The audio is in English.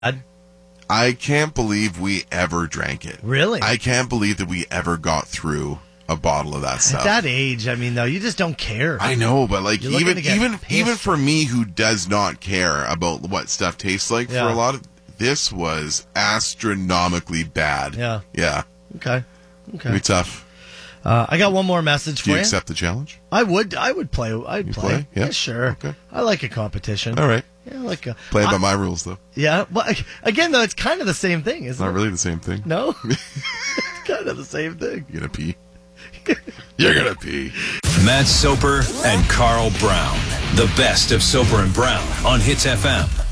I can't believe we ever drank it. Really? I can't believe that we ever got through a bottle of that stuff. At that age, I mean, though, you just don't care. I know, but like You're looking to get even pissed. for me who does not care about what stuff tastes like, for a lot of this was astronomically bad. Yeah. Okay. It'd be tough. I got one more message for Do you. you accept the challenge? I would play. I'd play. Yeah? Sure. Okay. I like a competition. All right. Yeah, I like a Play by my rules, though. Yeah, but again, though, it's kind of the same thing, isn't it? Not really the same thing. No, it's kind of the same thing. You're gonna pee. You're gonna pee. Matt Soper and Carl Brown. The best of Soper and Brown on Hits FM.